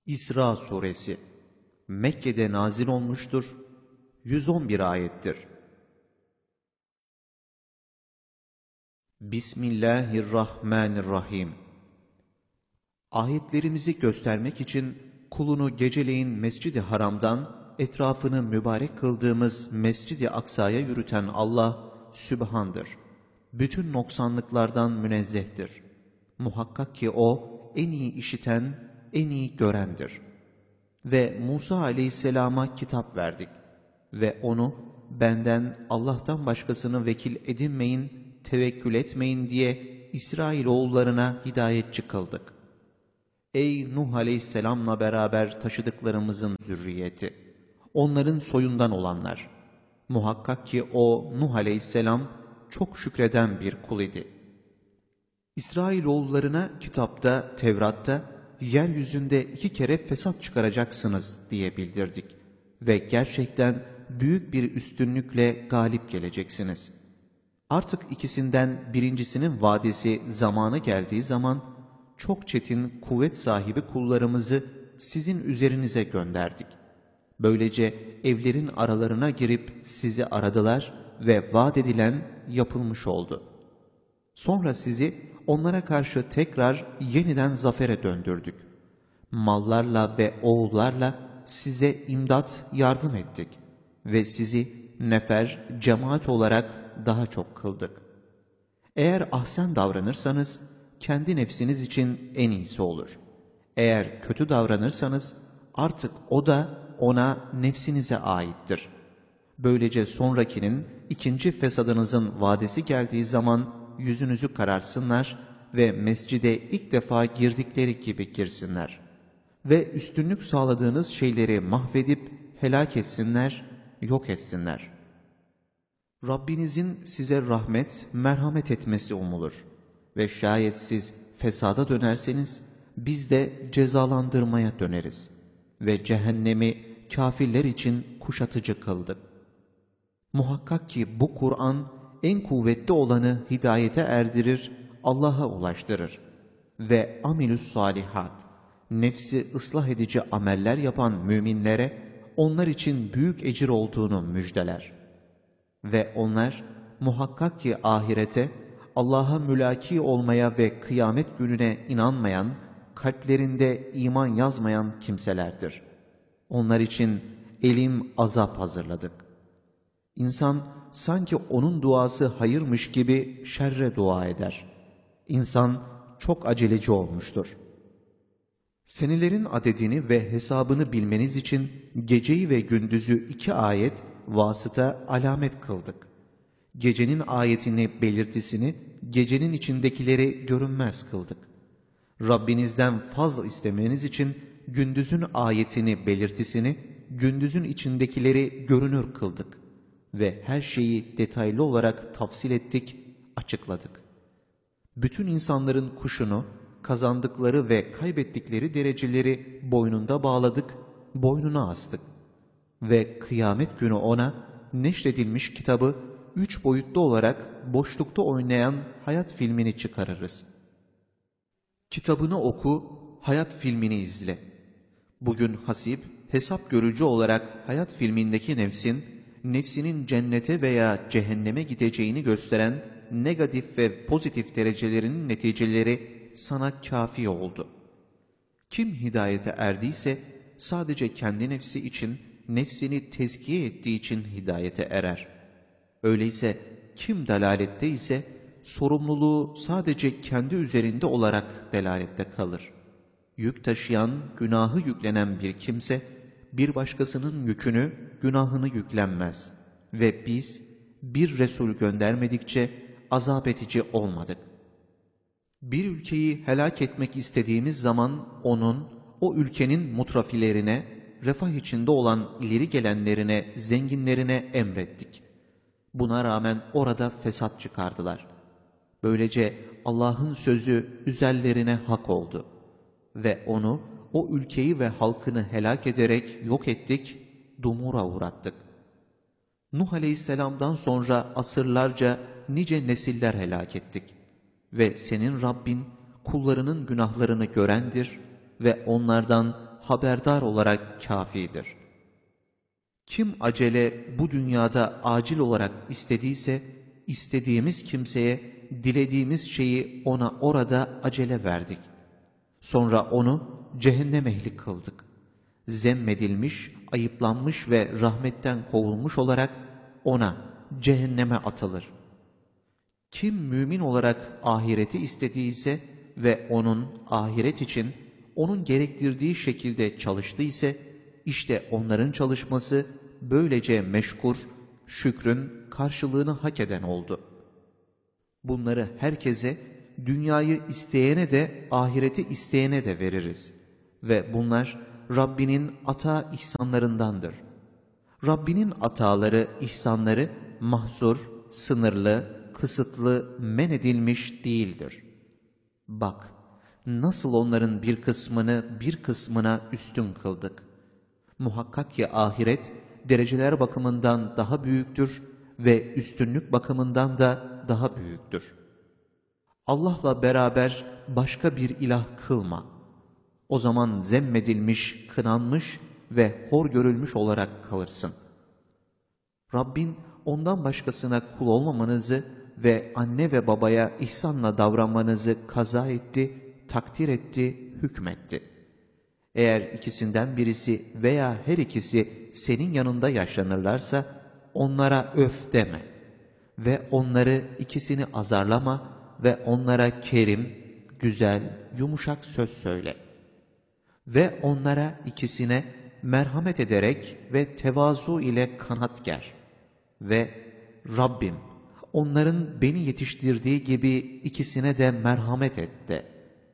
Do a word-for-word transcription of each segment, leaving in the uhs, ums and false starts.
İsra suresi Mekke'de nazil olmuştur. yüz on bir ayettir. Bismillahirrahmanirrahim. Ayetlerimizi göstermek için kulunu geceleyin Mescid-i Haram'dan etrafını mübarek kıldığımız Mescid-i Aksa'ya yürüten Allah Sübhan'dır. Bütün noksanlıklardan münezzehtir. Muhakkak ki O en iyi işiten, en iyi görendir. Ve Musa aleyhisselama kitap verdik. Ve onu benden Allah'tan başkasını vekil edinmeyin, tevekkül etmeyin diye İsrailoğullarına hidayetçi kıldık. Ey Nuh aleyhisselamla beraber taşıdıklarımızın zürriyeti! Onların soyundan olanlar! Muhakkak ki o Nuh aleyhisselam çok şükreden bir kul idi. İsrailoğullarına kitapta, Tevrat'ta, yeryüzünde iki kere fesat çıkaracaksınız diye bildirdik. Ve gerçekten büyük bir üstünlükle galip geleceksiniz. Artık ikisinden birincisinin vadesi zamanı geldiği zaman, çok çetin kuvvet sahibi kullarımızı sizin üzerinize gönderdik. Böylece evlerin aralarına girip sizi aradılar ve vaat edilen yapılmış oldu. Sonra sizi onlara karşı tekrar yeniden zafere döndürdük. Mallarla ve oğullarla size imdat, yardım ettik ve sizi nefer, cemaat olarak daha çok kıldık. Eğer ahsen davranırsanız kendi nefsiniz için en iyisi olur. Eğer kötü davranırsanız artık o da ona, nefsinize aittir. Böylece sonrakinin, ikinci fesadınızın vadesi geldiği zaman yüzünüzü karartsınlar ve mescide ilk defa girdikleri gibi girsinler. Ve üstünlük sağladığınız şeyleri mahvedip helak etsinler, yok etsinler. Rabbinizin size rahmet, merhamet etmesi umulur. Ve şayet siz fesada dönerseniz, biz de cezalandırmaya döneriz. Ve cehennemi kafirler için kuşatıcı kıldık. Muhakkak ki bu Kur'an, en kuvvetli olanı hidayete erdirir, Allah'a ulaştırır. Ve amilus salihat, nefsi ıslah edici ameller yapan müminlere, onlar için büyük ecir olduğunu müjdeler. Ve onlar muhakkak ki ahirete, Allah'a mülaki olmaya ve kıyamet gününe inanmayan, kalplerinde iman yazmayan kimselerdir. Onlar için elim azap hazırladık. İnsan sanki onun duası hayırmış gibi şerre dua eder. İnsan çok aceleci olmuştur. Senelerin adedini ve hesabını bilmeniz için geceyi ve gündüzü iki ayet vasıta alamet kıldık. Gecenin ayetini, belirtisini, gecenin içindekileri görünmez kıldık. Rabbinizden fazla istemeniz için gündüzün ayetini, belirtisini, gündüzün içindekileri görünür kıldık. Ve her şeyi detaylı olarak tafsil ettik, açıkladık. Bütün insanların kuşunu, kazandıkları ve kaybettikleri dereceleri boynunda bağladık, boynuna astık. Ve kıyamet günü ona neşredilmiş kitabı üç boyutlu olarak boşlukta oynayan hayat filmini çıkarırız. Kitabını oku, hayat filmini izle. Bugün hasip, hesap görücü olarak hayat filmindeki nefsin, nefsinin cennete veya cehenneme gideceğini gösteren negatif ve pozitif derecelerinin neticeleri sana kafi oldu. Kim hidayete erdiyse sadece kendi nefsi için, nefsini tezkiye ettiği için hidayete erer. Öyleyse kim dalalette ise sorumluluğu sadece kendi üzerinde olarak delalette kalır. Yük taşıyan, günahı yüklenen bir kimse, bir başkasının yükünü, günahını yüklenmez. Ve biz bir Resul göndermedikçe azap edici olmadık. Bir ülkeyi helak etmek istediğimiz zaman onun, o ülkenin mutrafilerine, refah içinde olan ileri gelenlerine, zenginlerine emrettik. Buna rağmen orada fesat çıkardılar. Böylece Allah'ın sözü üzerlerine hak oldu. Ve onu, o ülkeyi ve halkını helak ederek yok ettik, dumura uğrattık. Nuh aleyhisselamdan sonra asırlarca nice nesiller helak ettik. Ve senin Rabbin kullarının günahlarını görendir ve onlardan haberdar olarak kâfidir. Kim acele bu dünyada acil olarak istediyse, istediğimiz kimseye dilediğimiz şeyi ona orada acele verdik. Sonra onu cehennem ehli kıldık. Zemmedilmiş, ayıplanmış ve rahmetten kovulmuş olarak ona cehenneme atılır. Kim mümin olarak ahireti istediyse ve onun ahiret için onun gerektirdiği şekilde çalıştıysa, işte onların çalışması böylece meşkur, şükrün karşılığını hak eden oldu. Bunları herkese, dünyayı isteyene de ahireti isteyene de veririz. Ve bunlar Rabbinin ata ihsanlarındandır. Rabbinin ataları, ihsanları mahzur, sınırlı, kısıtlı, men edilmiş değildir. Bak, nasıl onların bir kısmını bir kısmına üstün kıldık. Muhakkak ki ahiret, dereceler bakımından daha büyüktür ve üstünlük bakımından da daha büyüktür. Allah'la beraber başka bir ilah kılma. O zaman zemmedilmiş, kınanmış ve hor görülmüş olarak kalırsın. Rabbin ondan başkasına kul olmamanızı ve anne ve babaya ihsanla davranmanızı kaza etti, takdir etti, hükmetti. Eğer ikisinden birisi veya her ikisi senin yanında yaşlanırlarsa onlara öf deme ve onları ikisini azarlama ve onlara kerim, güzel, yumuşak söz söyle. Ve onlara ikisine merhamet ederek ve tevazu ile kanat ger. Ve Rabbim onların beni yetiştirdiği gibi ikisine de merhamet et de.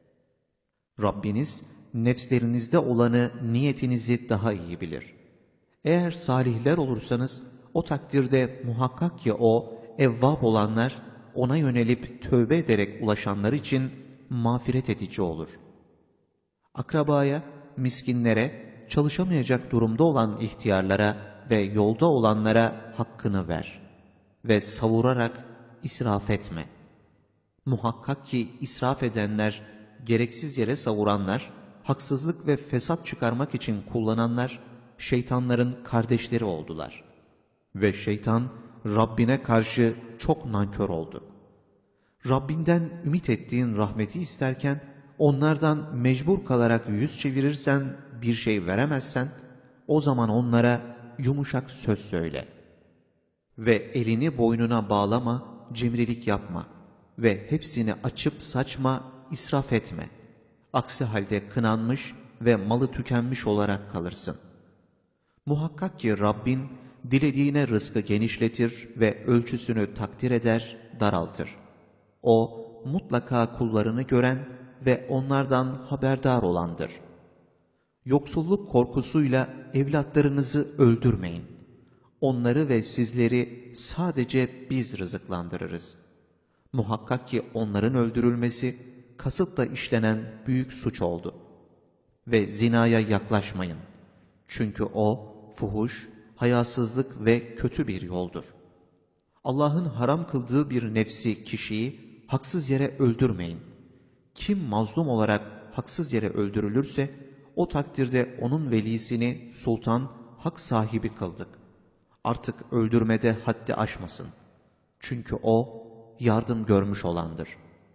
Rabbiniz nefslerinizde olanı, niyetinizi daha iyi bilir. Eğer salihler olursanız o takdirde muhakkak ki o evvab olanlar, ona yönelip tövbe ederek ulaşanlar için mağfiret edici olur. Akrabaya, miskinlere, çalışamayacak durumda olan ihtiyarlara ve yolda olanlara hakkını ver ve savurarak israf etme. Muhakkak ki israf edenler, gereksiz yere savuranlar, haksızlık ve fesat çıkarmak için kullananlar, şeytanların kardeşleri oldular. Ve şeytan, Rabbine karşı çok nankör oldu. Rabbinden ümit ettiğin rahmeti isterken, onlardan mecbur kalarak yüz çevirirsen, bir şey veremezsen, o zaman onlara yumuşak söz söyle. Ve elini boynuna bağlama, cimrilik yapma ve hepsini açıp saçma, israf etme. Aksi halde kınanmış ve malı tükenmiş olarak kalırsın. Muhakkak ki Rabbin, dilediğine rızkı genişletir ve ölçüsünü takdir eder, daraltır. O, mutlaka kullarını gören ve onlardan haberdar olandır. Yoksulluk korkusuyla evlatlarınızı öldürmeyin. Onları ve sizleri sadece biz rızıklandırırız. Muhakkak ki onların öldürülmesi kasıtla işlenen büyük suç oldu. Ve zinaya yaklaşmayın. Çünkü o fuhuş, hayasızlık ve kötü bir yoldur. Allah'ın haram kıldığı bir nefsi, kişiyi haksız yere öldürmeyin. Kim mazlum olarak haksız yere öldürülürse, o takdirde onun velisini sultan, hak sahibi kıldık. Artık öldürmede haddi aşmasın. Çünkü o yardım görmüş olandır.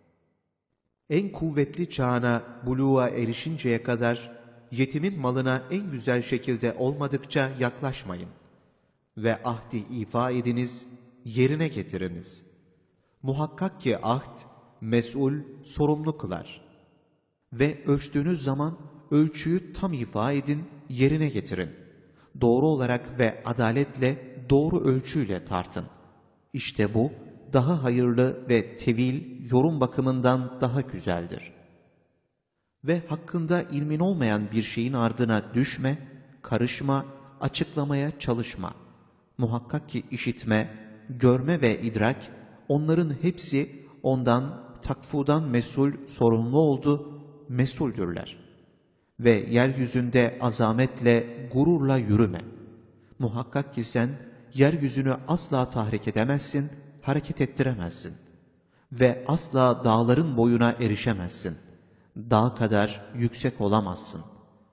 En kuvvetli çağına, buluğa erişinceye kadar yetimin malına en güzel şekilde olmadıkça yaklaşmayın. Ve ahdi ifa ediniz, yerine getiriniz. Muhakkak ki ahd, mesul, sorumlu kılar. Ve ölçtüğünüz zaman ölçüyü tam ifa edin, yerine getirin. Doğru olarak ve adaletle, doğru ölçüyle tartın. İşte bu, daha hayırlı ve tevil, yorum bakımından daha güzeldir. Ve hakkında ilmin olmayan bir şeyin ardına düşme, karışma, açıklamaya çalışma. Muhakkak ki işitme, görme ve idrak, onların hepsi ondan, takfudan mesul, sorumlu oldu, mesuldürler. Ve yeryüzünde azametle, gururla yürüme. Muhakkak ki sen, yeryüzünü asla tahrik edemezsin, hareket ettiremezsin. Ve asla dağların boyuna erişemezsin. Dağ kadar yüksek olamazsın.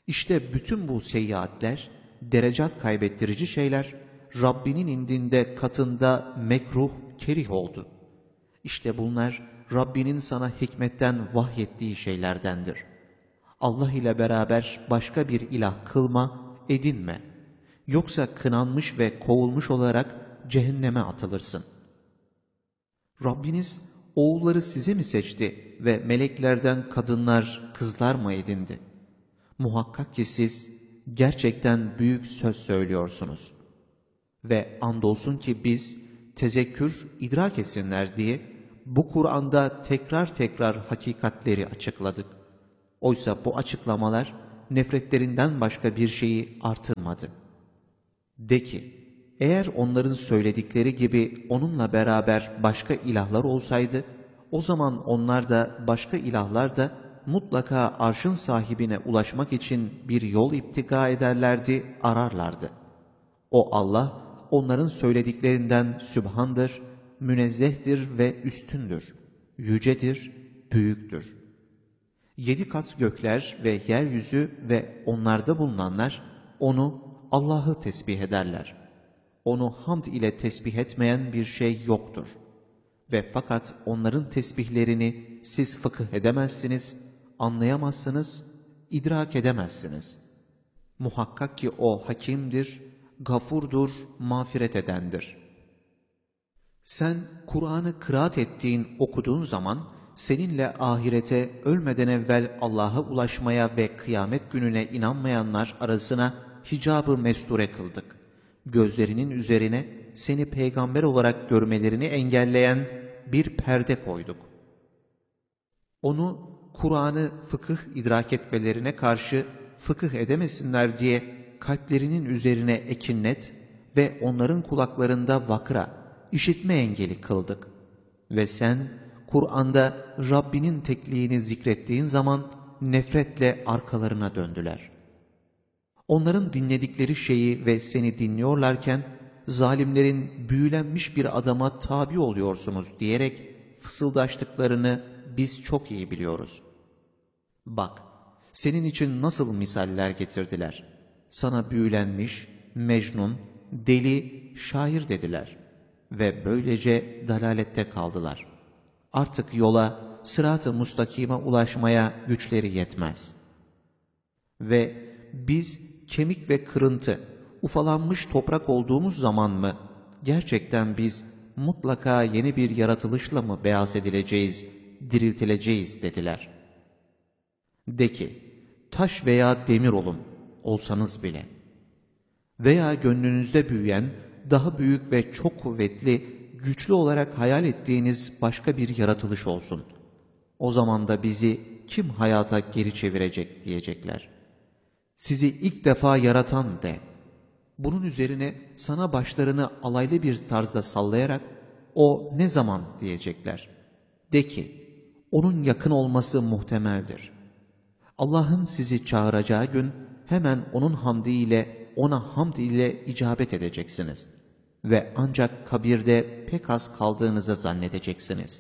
İşte bütün bu seyyiatler, derecat kaybettirici şeyler, Rabbinin indinde katında mekruh, kerih oldu. İşte bunlar Rabbinin sana hikmetten vahyettiği şeylerdendir. Allah ile beraber başka bir ilah kılma, edinme. Yoksa kınanmış ve kovulmuş olarak cehenneme atılırsın. Rabbiniz oğulları size mi seçti ve meleklerden kadınlar, kızlar mı edindi? Muhakkak ki siz gerçekten büyük söz söylüyorsunuz. Ve andolsun ki biz tezekkür, idrak etsinler diye bu Kur'an'da tekrar tekrar hakikatleri açıkladık. Oysa bu açıklamalar nefretlerinden başka bir şeyi artırmadı. De ki, eğer onların söyledikleri gibi onunla beraber başka ilahlar olsaydı, o zaman onlar da başka ilahlar da mutlaka arşın sahibine ulaşmak için bir yol iptika ederlerdi, ararlardı. O Allah, onların söylediklerinden sübhandır, münezzehtir ve üstündür, yücedir, büyüktür. Yedi kat gökler ve yeryüzü ve onlarda bulunanlar onu, Allah'ı tesbih ederler. Onu hamd ile tesbih etmeyen bir şey yoktur. Ve fakat onların tesbihlerini siz fıkıh edemezsiniz, anlayamazsınız, idrak edemezsiniz. Muhakkak ki o hakimdir, gafurdur, mağfiret edendir. Sen Kur'an'ı kıraat ettiğin, okuduğun zaman seninle ahirete ölmeden evvel Allah'a ulaşmaya ve kıyamet gününe inanmayanlar arasına hicab-ı mesture kıldık. Gözlerinin üzerine seni peygamber olarak görmelerini engelleyen bir perde koyduk. Onu, Kur'an'ı fıkıh idrak etmelerine karşı fıkıh edemesinler diye kalplerinin üzerine ekinnet ve onların kulaklarında vakra, işitme engeli kıldık. Ve sen Kur'an'da Rabbinin tekliğini zikrettiğin zaman nefretle arkalarına döndüler. Onların dinledikleri şeyi ve seni dinliyorlarken zalimlerin büyülenmiş bir adama tabi oluyorsunuz diyerek fısıldaştıklarını biz çok iyi biliyoruz. Bak, senin için nasıl misaller getirdiler. Sana büyülenmiş, mecnun, deli, şair dediler ve böylece dalalette kaldılar. Artık yola, sırat-ı mustakime ulaşmaya güçleri yetmez. Ve biz kemik ve kırıntı, ufalanmış toprak olduğumuz zaman mı, gerçekten biz mutlaka yeni bir yaratılışla mı beyaz edileceğiz, diriltileceğiz dediler. De ki, taş veya demir olun, olsanız bile. Veya gönlünüzde büyüyen, daha büyük ve çok kuvvetli, güçlü olarak hayal ettiğiniz başka bir yaratılış olsun. O zaman da bizi kim hayata geri çevirecek diyecekler. Sizi ilk defa yaratan de. Bunun üzerine sana başlarını alaylı bir tarzda sallayarak o ne zaman diyecekler. De ki, onun yakın olması muhtemeldir. Allah'ın sizi çağıracağı gün hemen onun hamdiyle, ona hamd ile icabet edeceksiniz. Ve ancak kabirde pek az kaldığınızı zannedeceksiniz.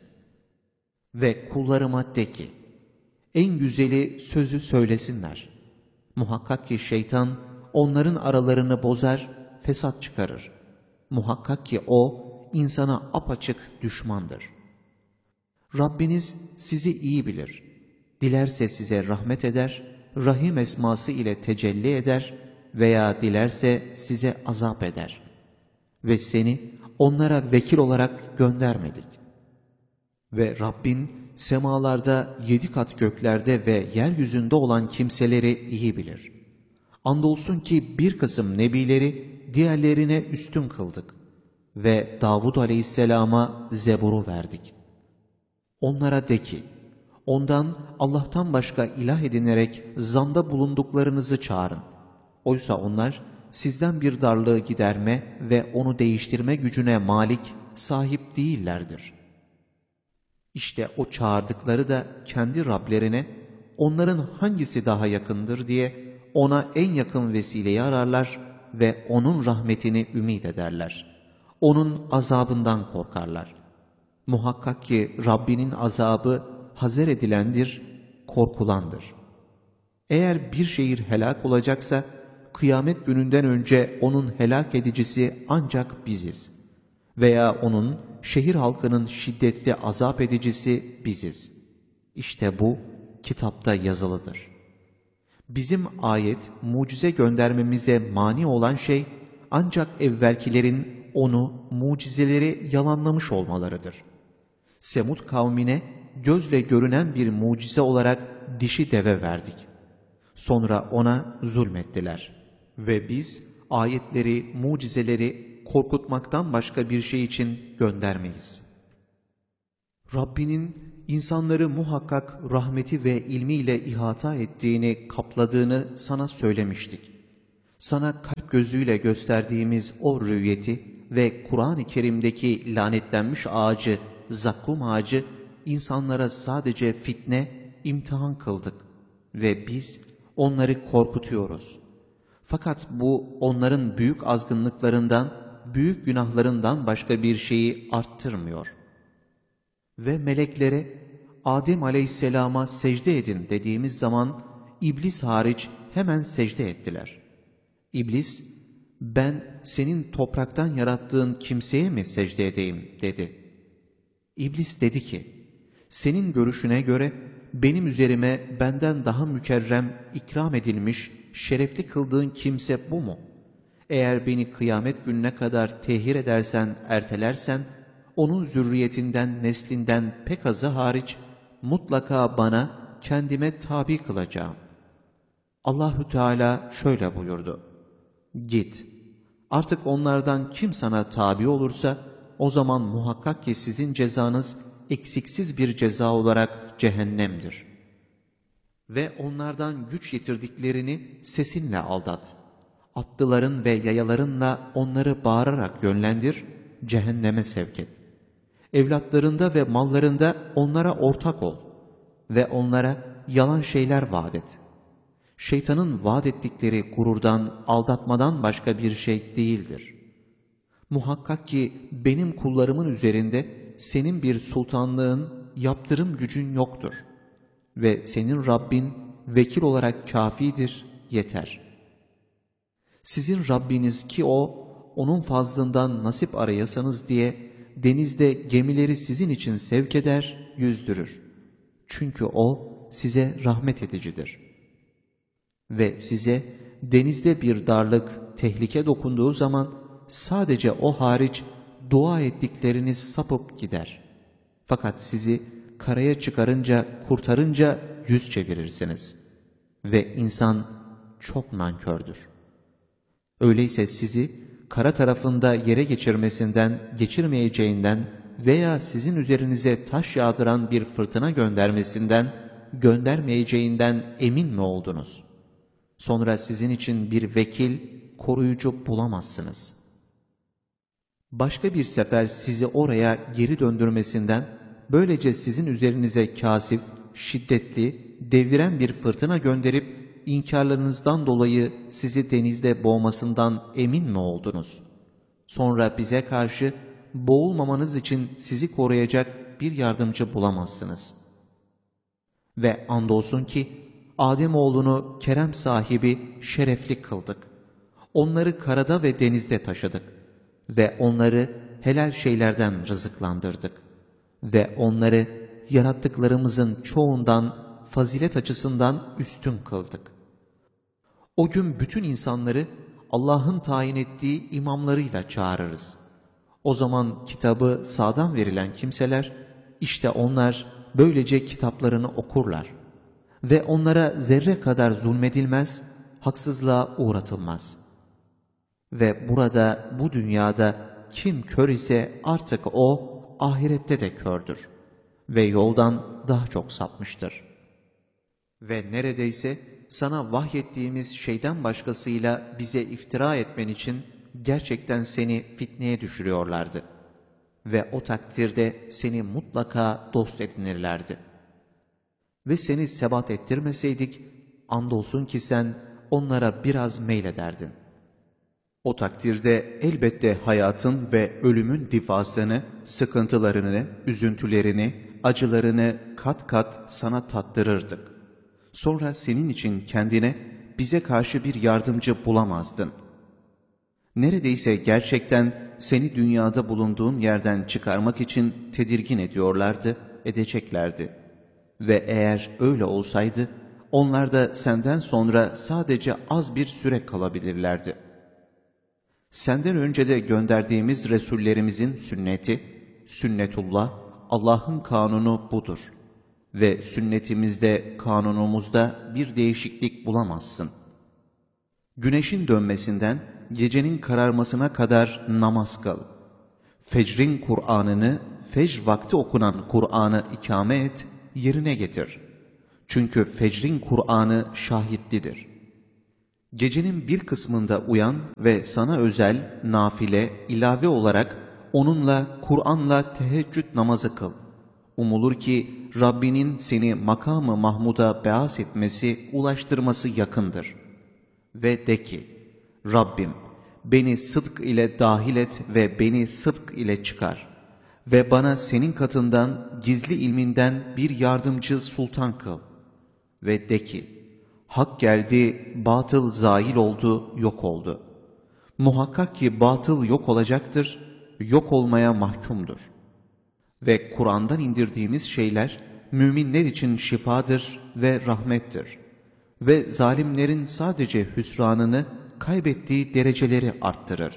Ve kullarıma de ki, en güzeli sözü söylesinler. Muhakkak ki şeytan onların aralarını bozar, fesat çıkarır. Muhakkak ki o insana apaçık düşmandır. Rabbiniz sizi iyi bilir. Dilerse size rahmet eder, Rahim esması ile tecelli eder veya dilerse size azap eder. Ve seni onlara vekil olarak göndermedik. Ve Rabbin semalarda, yedi kat göklerde ve yeryüzünde olan kimseleri iyi bilir. Andolsun ki bir kısım nebileri diğerlerine üstün kıldık ve Davud aleyhisselama Zebur'u verdik. Onlara de ki, ondan Allah'tan başka ilah edinerek zanda bulunduklarınızı çağırın. Oysa onlar sizden bir darlığı giderme ve onu değiştirme gücüne malik, sahip değillerdir. İşte o çağırdıkları da kendi Rablerine, onların hangisi daha yakındır diye ona en yakın vesileyi ararlar ve onun rahmetini ümit ederler. Onun azabından korkarlar. Muhakkak ki Rabbinin azabı hazer edilendir, korkulandır. Eğer bir şehir helak olacaksa, kıyamet gününden önce onun helak edicisi ancak biziz. Veya onun, şehir halkının şiddetli azap edicisi biziz. İşte bu, kitapta yazılıdır. Bizim ayet, mucize göndermemize mani olan şey, ancak evvelkilerin onu, mucizeleri yalanlamış olmalarıdır. Semud kavmine, gözle görünen bir mucize olarak dişi deve verdik. Sonra ona zulmettiler. Ve biz ayetleri, mucizeleri korkutmaktan başka bir şey için göndermeyiz. Rabbinin insanları muhakkak rahmeti ve ilmiyle ihata ettiğini, kapladığını sana söylemiştik. Sana kalp gözüyle gösterdiğimiz o rüyeti ve Kur'an-ı Kerim'deki lanetlenmiş ağacı, zakkum ağacı, insanlara sadece fitne, imtihan kıldık ve biz onları korkutuyoruz. Fakat bu onların büyük azgınlıklarından, büyük günahlarından başka bir şeyi arttırmıyor. Ve meleklere Adem aleyhisselama secde edin dediğimiz zaman iblis hariç hemen secde ettiler. İblis, ben senin topraktan yarattığın kimseye mi secde edeyim dedi. İblis dedi ki, senin görüşüne göre benim üzerime benden daha mükerrem, ikram edilmiş, şerefli kıldığın kimse bu mu? Eğer beni kıyamet gününe kadar tehir edersen, ertelersen, onun zürriyetinden, neslinden pek azı hariç, mutlaka bana, kendime tabi kılacağım. Allahü Teala şöyle buyurdu. Git, artık onlardan kim sana tabi olursa, o zaman muhakkak ki sizin cezanız, eksiksiz bir ceza olarak cehennemdir. Ve onlardan güç yetirdiklerini sesinle aldat. Atlıların ve yayalarınla onları bağırarak yönlendir, cehenneme sevk et. Evlatlarında ve mallarında onlara ortak ol ve onlara yalan şeyler vaat et. Şeytanın vaat ettikleri gururdan, aldatmadan başka bir şey değildir. Muhakkak ki benim kullarımın üzerinde senin bir sultanlığın, yaptırım gücün yoktur. Ve senin Rabbin vekil olarak kafidir, yeter. Sizin Rabbiniz ki o, onun fazlından nasip arayasanız diye denizde gemileri sizin için sevk eder, yüzdürür. Çünkü o size rahmet edicidir. Ve size denizde bir darlık, tehlike dokunduğu zaman sadece o hariç dua ettikleriniz sapıp gider. Fakat sizi karaya çıkarınca, kurtarınca yüz çevirirsiniz. Ve insan çok nankördür. Öyleyse sizi kara tarafında yere geçirmesinden, geçirmeyeceğinden veya sizin üzerinize taş yağdıran bir fırtına göndermesinden, göndermeyeceğinden emin mi oldunuz? Sonra sizin için bir vekil, koruyucu bulamazsınız. Başka bir sefer sizi oraya geri döndürmesinden, böylece sizin üzerinize kasif, şiddetli, deviren bir fırtına gönderip, İnkarlarınızdan dolayı sizi denizde boğmasından emin mi oldunuz? Sonra bize karşı boğulmamanız için sizi koruyacak bir yardımcı bulamazsınız. Ve andolsun ki Ademoğlunu kerem sahibi şerefli kıldık. Onları karada ve denizde taşıdık. Ve onları helal şeylerden rızıklandırdık. Ve onları yarattıklarımızın çoğundan fazilet açısından üstün kıldık. O gün bütün insanları Allah'ın tayin ettiği imamlarıyla çağırırız. O zaman kitabı sağdan verilen kimseler, işte onlar böylece kitaplarını okurlar. Ve onlara zerre kadar zulmedilmez, haksızlığa uğratılmaz. Ve burada, bu dünyada kim kör ise artık o, ahirette de kördür. Ve yoldan daha çok sapmıştır. Ve neredeyse sana vahyettiğimiz şeyden başkasıyla bize iftira etmen için gerçekten seni fitneye düşürüyorlardı. Ve o takdirde seni mutlaka dost edinirlerdi. Ve seni sebat ettirmeseydik, andolsun ki sen onlara biraz meylederdin. O takdirde elbette hayatın ve ölümün difasını, sıkıntılarını, üzüntülerini, acılarını kat kat sana tattırırdık. Sonra senin için kendine bize karşı bir yardımcı bulamazdın. Neredeyse gerçekten seni dünyada bulunduğun yerden çıkarmak için tedirgin ediyorlardı, edeceklerdi. Ve eğer öyle olsaydı, onlar da senden sonra sadece az bir süre kalabilirlerdi. Senden önce de gönderdiğimiz Resullerimizin sünneti, sünnetullah, Allah'ın kanunu budur. Ve sünnetimizde, kanunumuzda bir değişiklik bulamazsın. Güneşin dönmesinden gecenin kararmasına kadar namaz kıl. Fecrin Kur'an'ını, fecr vakti okunan Kur'an'ı ikame et, yerine getir. Çünkü fecrin Kur'an'ı şahitlidir. Gecenin bir kısmında uyan ve sana özel, nafile, ilave olarak onunla, Kur'an'la teheccüd namazı kıl. Umulur ki Rabbinin seni makamı Mahmud'a beas etmesi, ulaştırması yakındır. Ve de ki, Rabbim beni sıdk ile dahil et ve beni sıdk ile çıkar. Ve bana senin katından, gizli ilminden bir yardımcı sultan kıl. Ve de ki, hak geldi, batıl zail oldu, yok oldu. Muhakkak ki batıl yok olacaktır, yok olmaya mahkumdur. Ve Kur'an'dan indirdiğimiz şeyler, müminler için şifadır ve rahmettir. Ve zalimlerin sadece hüsranını, kaybettiği dereceleri arttırır.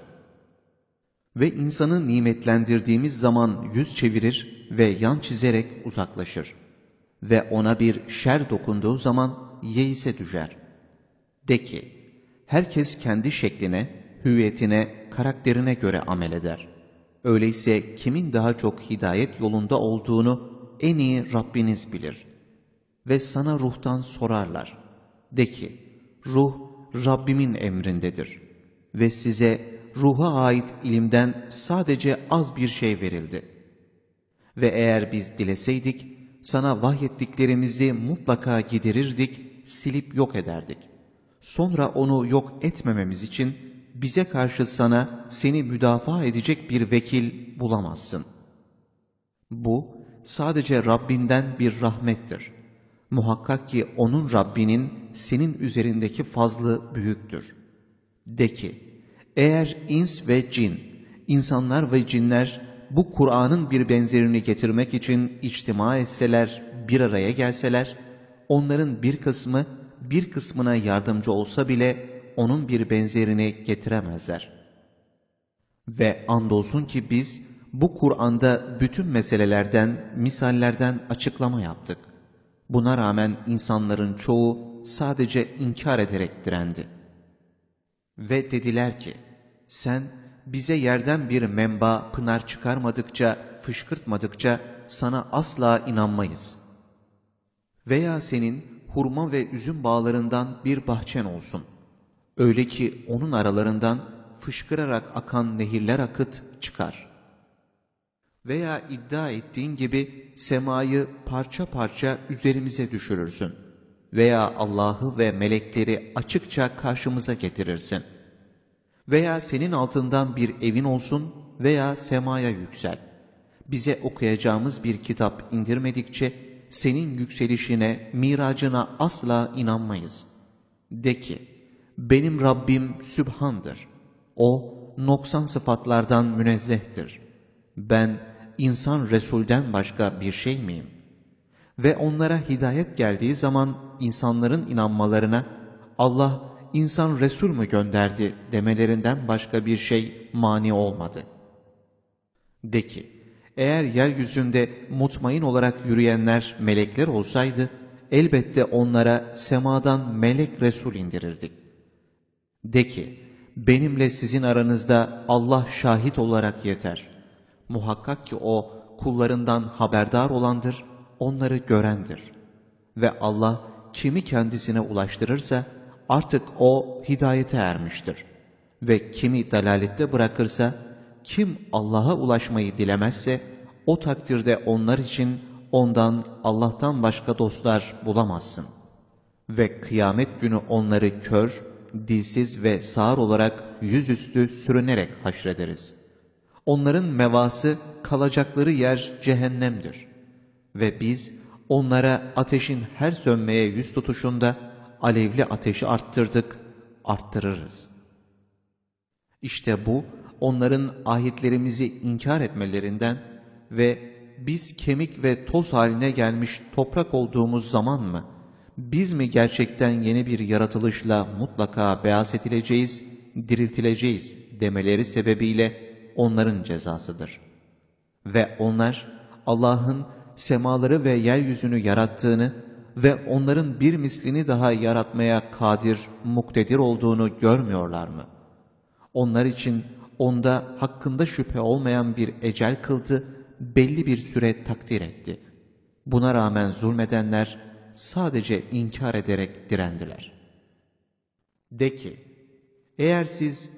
Ve insanı nimetlendirdiğimiz zaman yüz çevirir ve yan çizerek uzaklaşır. Ve ona bir şer dokunduğu zaman yeise düşer. De ki, herkes kendi şekline, hüviyetine, karakterine göre amel eder. Öyleyse kimin daha çok hidayet yolunda olduğunu en iyi Rabbiniz bilir. Ve sana ruhtan sorarlar. De ki, ruh Rabbimin emrindedir. Ve size ruha ait ilimden sadece az bir şey verildi. Ve eğer biz dileseydik, sana vahyettiklerimizi mutlaka giderirdik, silip yok ederdik. Sonra onu yok etmememiz için bize karşı sana, seni müdafaa edecek bir vekil bulamazsın. Bu sadece Rabbinden bir rahmettir. Muhakkak ki onun Rabbinin senin üzerindeki fazlı büyüktür. De ki, eğer ins ve cin, insanlar ve cinler bu Kur'an'ın bir benzerini getirmek için içtima etseler, bir araya gelseler, onların bir kısmı bir kısmına yardımcı olsa bile onun bir benzerini getiremezler. Ve andolsun ki biz bu Kur'an'da bütün meselelerden, misallerden açıklama yaptık. Buna rağmen insanların çoğu sadece inkar ederek direndi. Ve dediler ki, sen bize yerden bir menba, pınar çıkarmadıkça, fışkırtmadıkça sana asla inanmayız. Veya senin hurma ve üzüm bağlarından bir bahçen olsun. Öyle ki onun aralarından fışkırarak akan nehirler akıt çıkar. Veya iddia ettiğin gibi semayı parça parça üzerimize düşürürsün. Veya Allah'ı ve melekleri açıkça karşımıza getirirsin. Veya senin altından bir evin olsun veya semaya yüksel. Bize okuyacağımız bir kitap indirmedikçe senin yükselişine, miracına asla inanmayız. De ki, benim Rabbim Sübhan'dır. O, noksan sıfatlardan münezzehtir. Ben, insan Resul'den başka bir şey miyim? Ve onlara hidayet geldiği zaman insanların inanmalarına, Allah, insan Resul mü gönderdi demelerinden başka bir şey mani olmadı. De ki, eğer yeryüzünde mutmain olarak yürüyenler melekler olsaydı, elbette onlara semadan melek Resul indirirdik. De ki, benimle sizin aranızda Allah şahit olarak yeter. Muhakkak ki O, kullarından haberdar olandır, onları görendir. Ve Allah, kimi kendisine ulaştırırsa, artık o hidayete ermiştir. Ve kimi dalalette bırakırsa, kim Allah'a ulaşmayı dilemezse, o takdirde onlar için ondan, Allah'tan başka dostlar bulamazsın. Ve kıyamet günü onları kör, dilsiz ve sağır olarak yüzüstü sürünerek haşrederiz. Onların mevası, kalacakları yer cehennemdir. Ve biz onlara ateşin her sönmeye yüz tutuşunda alevli ateşi arttırdık, arttırırız. İşte bu, onların ayetlerimizi inkar etmelerinden ve biz kemik ve toz haline gelmiş toprak olduğumuz zaman mı, biz mi gerçekten yeni bir yaratılışla mutlaka beyaz edileceğiz, diriltileceğiz demeleri sebebiyle onların cezasıdır. Ve onlar Allah'ın semaları ve yeryüzünü yarattığını ve onların bir mislini daha yaratmaya kadir, muktedir olduğunu görmüyorlar mı? Onlar için onda hakkında şüphe olmayan bir ecel kıldı, belli bir süre takdir etti. Buna rağmen zulmedenler sadece inkar ederek direndiler. De ki, eğer siz